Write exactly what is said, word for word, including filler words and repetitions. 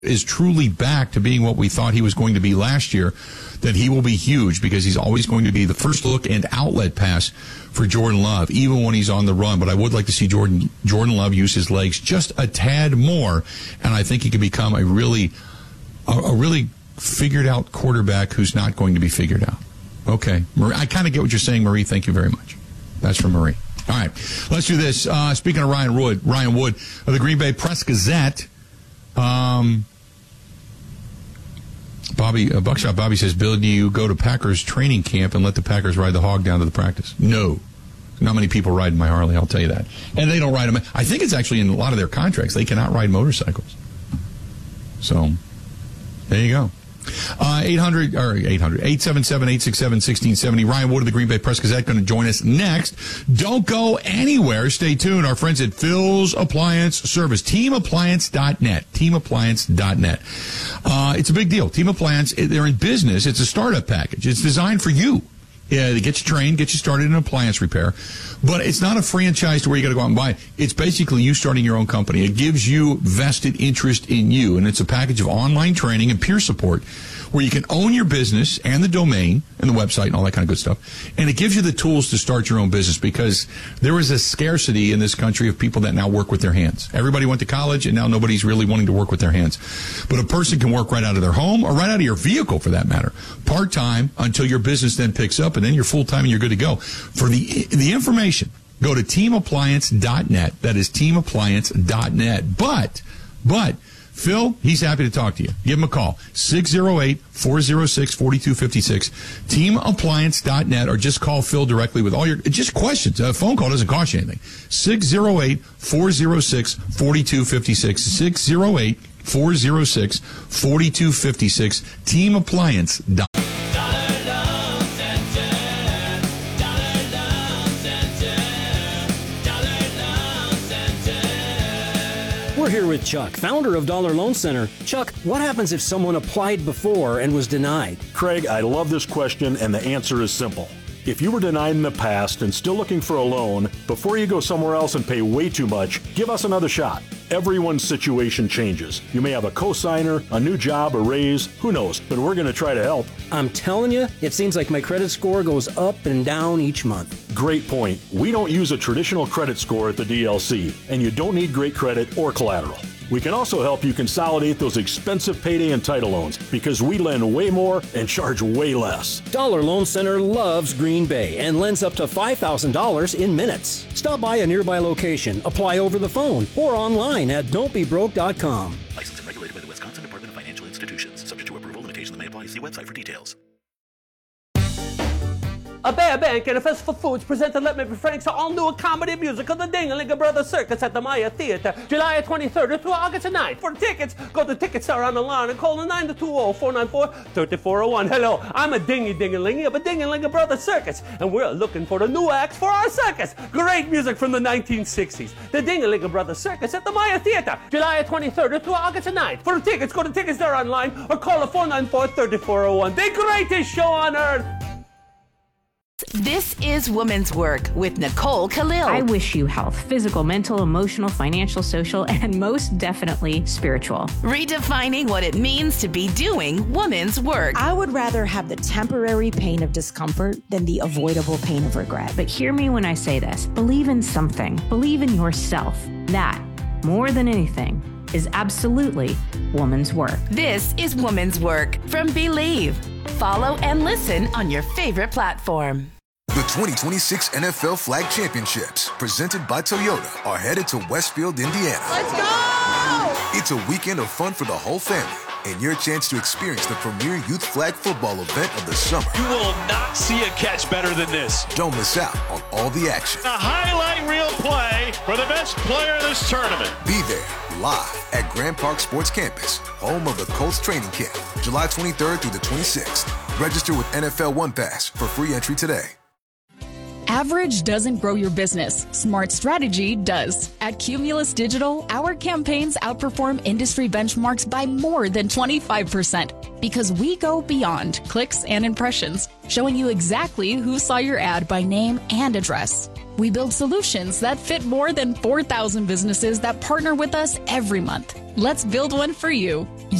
is truly back to being what we thought he was going to be last year, then he will be huge because he's always going to be the first look and outlet pass for Jordan Love, even when he's on the run. But I would like to see Jordan Jordan Love use his legs just a tad more, and I think he can become a really a, a really figured out quarterback who's not going to be figured out. Okay, Marie, I kind of get what you're saying, Marie. Thank you very much. That's from Marie. All right, let's do this. Uh, speaking of Ryan Wood, Ryan Wood of the Green Bay Press Gazette. Um, Bobby, uh, Buckshot Bobby says, Bill, do you go to Packers training camp and let the Packers ride the hog down to the practice? No. Not many people ride my Harley, I'll tell you that. And they don't ride them. I think it's actually in a lot of their contracts. They cannot ride motorcycles. So, there you go. Uh, eight hundred, or eight hundred, eight seven seven, eight six seven, one six seven zero. Ryan Wood of the Green Bay Press Gazette going to join us next. Don't go anywhere. Stay tuned. Our friends at Phil's Appliance Service, team appliance dot net, team appliance dot net. Uh, it's a big deal. Team Appliance, they're in business. It's a startup package. It's designed for you. Yeah, to get you trained, get you started in appliance repair. But it's not a franchise to where you got to go out and buy it. It's basically you starting your own company. It gives you vested interest in you, and it's a package of online training and peer support where you can own your business and the domain and the website and all that kind of good stuff. And it gives you the tools to start your own business because there is a scarcity in this country of people that now work with their hands. Everybody went to college, and now nobody's really wanting to work with their hands. But a person can work right out of their home or right out of your vehicle, for that matter, part-time until your business then picks up, and then you're full-time and you're good to go. For the the information, go to team appliance dot net. That is team appliance dot net. But, but, Phil, he's happy to talk to you. Give him a call, six oh eight, four oh six, four two five six, team appliance dot net, or just call Phil directly with all your, just questions. A phone call doesn't cost you anything. six oh eight, four oh six, four two five six, six oh eight, four oh six, four two five six, team appliance dot net. We're here with Chuck, founder of Dollar Loan Center. Chuck, what happens if someone applied before and was denied? Craig, I love this question, and the answer is simple. If you were denied in the past and still looking for a loan, before you go somewhere else and pay way too much, give us another shot. Everyone's situation changes. You may have a cosigner, a new job, a raise, who knows, but we're going to try to help. I'm telling you, it seems like my credit score goes up and down each month. Great point. We don't use a traditional credit score at the D L C, and you don't need great credit or collateral. We can also help you consolidate those expensive payday and title loans because we lend way more and charge way less. Dollar Loan Center loves Green Bay and lends up to five thousand dollars in minutes. Stop by a nearby location, apply over the phone, or online at don't be broke dot com. Licensed and regulated by the Wisconsin Department of Financial Institutions. Subject to approval, limitations may apply. See website for details. A Bear Bank and a Festival Foods presented Let Me Be Frank's all-new comedy musical, The Dingalinga Brothers Circus at the Maya Theater, July twenty-third through August ninth. For tickets, go to Ticketstar on the line and call the nine two zero, four nine four, three four zero one. Hello, I'm a dingy dingalingy of a Dingalinga Brothers Circus, and we're looking for the new acts for our circus. Great music from the nineteen sixties. The Dingalinga Brothers Circus at the Maya Theater, July twenty-third through August ninth. For tickets, go to Ticketstar online or call the four nine four, three four zero one. The greatest show on earth. This is Woman's Work with Nicole Khalil. I wish you health, physical, mental, emotional, financial, social, and most definitely spiritual. Redefining what it means to be doing woman's work. I would rather have the temporary pain of discomfort than the avoidable pain of regret. But hear me when I say this. Believe in something. Believe in yourself. That, more than anything, is absolutely woman's work. This is Woman's Work from Believe. Follow and listen on your favorite platform. The twenty twenty-six N F L Flag Championships, presented by Toyota, are headed to Westfield, Indiana. Let's go! It's a weekend of fun for the whole family and your chance to experience the premier youth flag football event of the summer. You will not see a catch better than this. Don't miss out on all the action. A highlight reel play for the best player in this tournament. Be there live at Grand Park Sports Campus, home of the Colts training camp, July twenty-third through the twenty-sixth. Register with N F L One Pass for free entry today. Average doesn't grow your business. Smart strategy does. At Cumulus Digital, our campaigns outperform industry benchmarks by more than twenty-five percent because we go beyond clicks and impressions, showing you exactly who saw your ad by name and address. We build solutions that fit more than four thousand businesses that partner with us every month. Let's build one for you.